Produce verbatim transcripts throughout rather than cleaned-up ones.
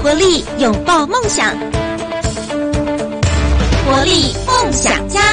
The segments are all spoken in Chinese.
活力，拥抱梦想，活力梦想家。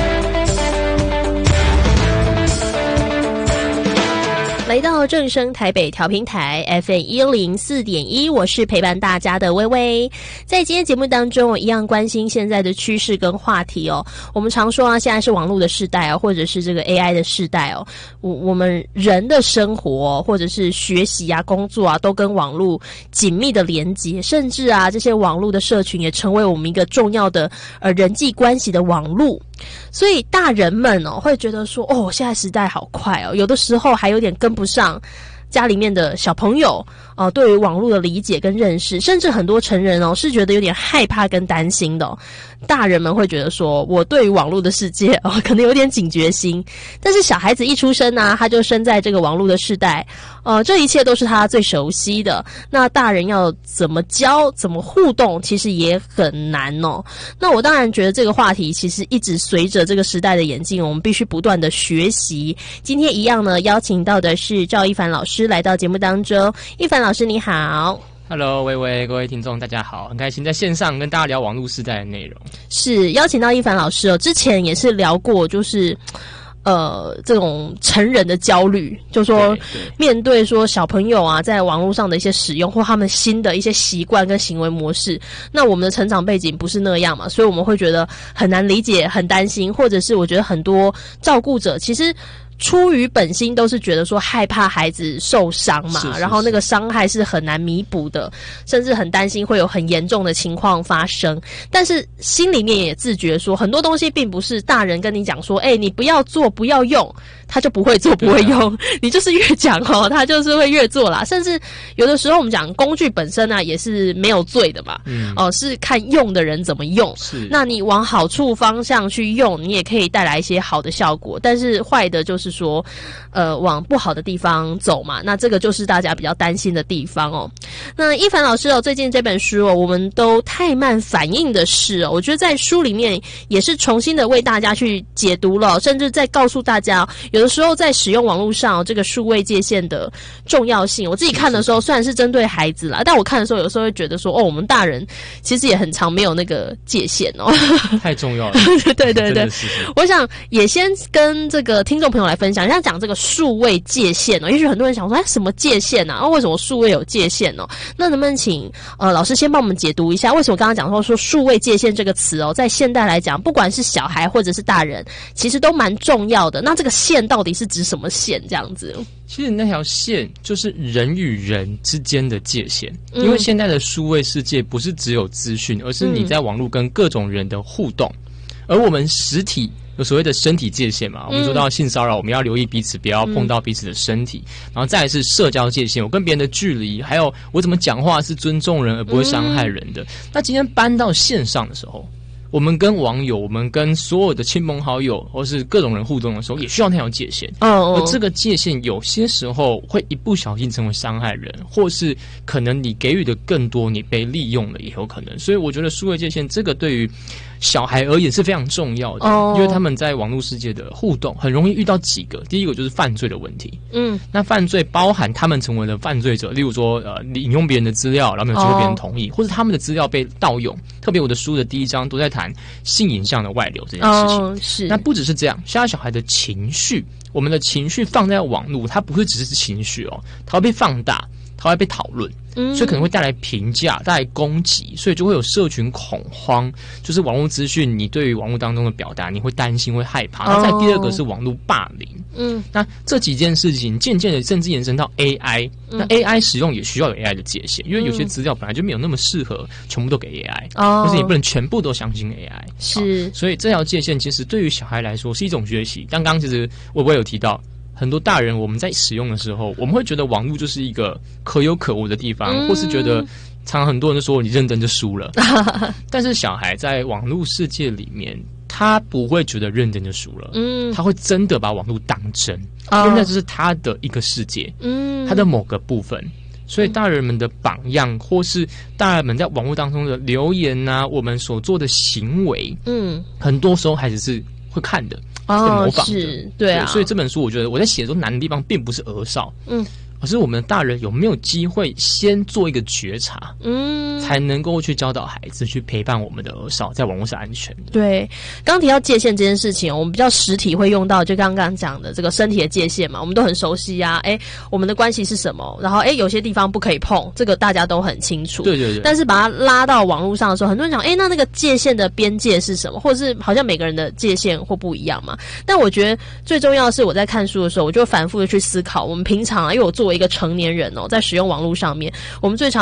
来到正声台北调频台 F M 一零四点一，我是陪伴大家的薇薇。在今天节目当中，我一样关心现在的趋势跟话题哦。我们常说啊，现在是网络的时代哦，或者是这个 A I 的时代哦。我我们人的生活、哦、或者是学习啊、工作啊，都跟网络紧密的连接，甚至啊，这些网络的社群也成为我们一个重要的呃人际关系的网络。所以大人们哦会觉得说，哦，现在时代好快哦，有的时候还有点跟不上家里面的小朋友呃对于网络的理解跟认识，甚至很多成人哦是觉得有点害怕跟担心的哦。大人们会觉得说，我对于网络的世界哦可能有点警觉心，但是小孩子一出生啊，他就生在这个网络的世代，呃，这一切都是他最熟悉的。那大人要怎么教、怎么互动，其实也很难哦。那我当然觉得这个话题其实一直随着这个时代的演进，我们必须不断的学习。今天一样呢，邀请到的是赵一凡老师来到节目当中。一凡老师你好。 Hello， 薇薇，各位听众，大家好，很开心在线上跟大家聊网络时代的内容。 是邀请到一凡老师哦，之前也是聊过，就是呃，这种成人的焦虑，就说面对说小朋友啊，在网络上的一些使用或他们新的一些习惯跟行为模式，那我们的成长背景不是那样嘛，所以我们会觉得很难理解、很担心，或者是我觉得很多照顾者其实出于本心都是觉得说害怕孩子受伤嘛，是是是，然后那个伤害是很难弥补的，甚至很担心会有很严重的情况发生。但是心里面也自觉说，很多东西并不是大人跟你讲说，哎、欸，你不要做，不要用，他就不会做，不会用。啊、你就是越讲哦，他就是会越做啦。甚至有的时候我们讲工具本身啊，也是没有罪的嘛，嗯，哦、呃，是看用的人怎么用。是，那你往好处方向去用，你也可以带来一些好的效果。但是坏的就是。是说，呃，往不好的地方走嘛，那这个就是大家比较担心的地方哦。那一凡老师哦，最近这本书哦，我们都太慢反应的事哦，我觉得在书里面也是重新的为大家去解读了，甚至在告诉大家，有的时候在使用网络上、哦、这个数位界限的重要性。我自己看的时候，虽然是针对孩子啦，但我看的时候，有时候会觉得说，哦，我们大人其实也很常没有那个界限哦， 太重要了。 对对对，我想也先跟这个听众朋友来分享，像讲这个数位界限哦，也许很多人想说，哎，什么界限啊？哦，为什么数位有界限哦？那能不能请呃老师先帮我们解读一下，为什么刚刚讲说说数位界限这个词哦，在现代来讲，不管是小孩或者是大人，其实都蛮重要的。那这个线到底是指什么线？这样子？ 其实那条线就是人与人之间的界限，嗯、因为现在的数位世界不是只有资讯，而是你在网络跟各种人的互动，嗯、而我们实体。有所谓的身体界限嘛，我们说到性骚扰，我们要留意彼此不要碰到彼此的身体，嗯、然后再来是社交界限，我跟别人的距离，还有我怎么讲话是尊重人而不会伤害人的。嗯、那今天搬到线上的时候，我们跟网友，我们跟所有的亲朋好友，或是各种人互动的时候，也需要那条界限。哦，而这个界限有些时候会一不小心成为伤害人，或是可能你给予的更多，你被利用了也有可能。所以我觉得数位界限这个对于小孩而言是非常重要的，哦、因为他们在网络世界的互动很容易遇到几个，第一个就是犯罪的问题。嗯，那犯罪包含他们成为了犯罪者，例如说呃引用别人的资料，然后没有经过别人同意，哦、或者他们的资料被盗用。特别我的书的第一章都在谈性影像的外流这件事情。哦，是。那不只是这样，现在小孩的情绪，我们的情绪放在网络，它不是只是情绪哦，它会被放大，它会被讨论。所以可能会带来评价，带来攻击，所以就会有社群恐慌，就是网络资讯，你对于网络当中的表达，你会担心，会害怕。然后再第二个是网络霸凌，嗯，那这几件事情渐渐的甚至延伸到 A I，嗯、那 A I 使用也需要有 A I 的界限，因为有些资料本来就没有那么适合全部都给 A I，哦，但是你不能全部都相信 A I， 是，所以这条界限其实对于小孩来说是一种学习。刚刚其实我我有提到。很多大人我们在使用的时候，我们会觉得网络就是一个可有可无的地方，嗯、或是觉得常常很多人都说你认真就输了，但是小孩在网络世界里面，他不会觉得认真就输了，嗯，他会真的把网络当真，哦、因为那就是他的一个世界，嗯，他的某个部分。所以大人们的榜样，或是大人们在网络当中的留言啊，我们所做的行为，嗯，很多时候孩子是会看的。会模仿的，哦，是，对啊，所以这本书我觉得我在写的时候难的地方并不是儿少，嗯， 而是我们的大人有没有机会先做一个觉察，嗯，才能够去教导孩子，去陪伴我们的儿少在网络是安全的。 对，刚提到界限这件事情，我们比较实体会用到，就刚刚讲的这个身体的界限嘛，我们都很熟悉啊。哎，我们的关系是什么？然后哎，有些地方不可以碰，这个大家都很清楚。 对对对。 但是把它拉到网络上的时候，很多人讲，哎，那那个界限的边界是什么？或者是好像每个人的界限或不一样嘛？但我觉得最重要的是，我在看书的时候，我就反复的去思考，我们平常啊，因为我作为一个成年人哦，在使用网络上面，我们最常